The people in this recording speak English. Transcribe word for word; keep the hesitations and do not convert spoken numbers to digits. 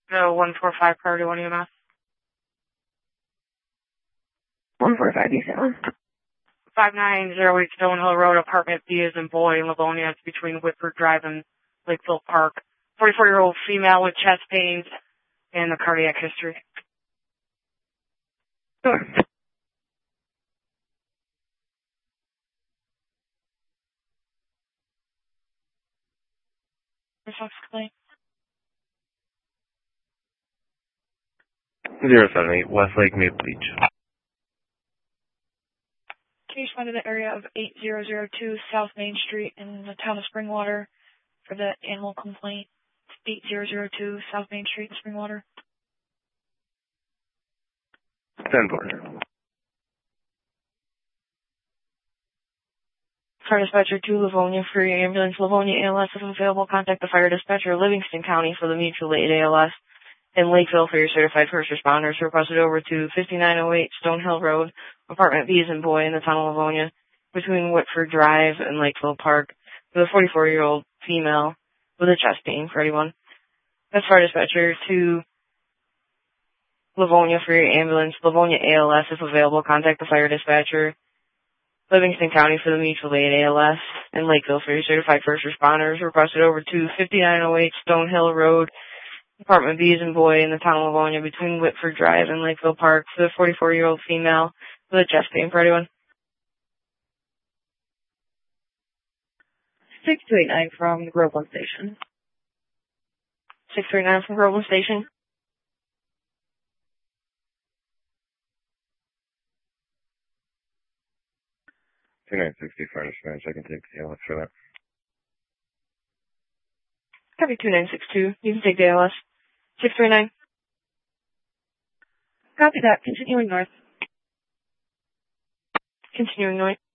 No, one four five priority one E M S. one four five, you said one. five nine zero eight Stonehill Road, apartment B is in Boy in Livonia. It's between Whitford Drive and Lakeville Park. forty-four-year-old female with chest pains and a cardiac history. Sure. zero seven eight Westlake Maple Beach. Can you respond to the area of eight zero zero two South Main Street in the town of Springwater for the animal complaint? eight zero zero two South Main Street in Springwater. ten four. Fire dispatcher to Livonia for your ambulance. Livonia A L S, if available, contact the fire dispatcher of Livingston County for the mutual aid A L S. In Lakeville for your certified first responders. Requested over to fifty-nine oh eight Stonehill Road, apartment B is in Boy in the town of Livonia, between Whitford Drive and Lakeville Park, with a forty-four-year-old female with a chest pain for anyone. That's fire dispatcher to Livonia for your ambulance. Livonia A L S, if available, contact the fire dispatcher. Livingston County for the mutual aid A L S. In Lakeville for your certified first responders. Requested over to fifty-nine oh eight Stonehill Road, apartment B is in Boy in the town of Livonia, between Whitford Drive and Lakeville Park, for the forty-four-year-old female with a chest pain for anyone. six two eight nine from the Groveland Station. six three nine from Groveland Station. two nine six two Fire Dispatch. I can take the A L S for that. Copy two nine six two. You can take the A L S. six three nine. Copy that. Continuing north. Continuing north.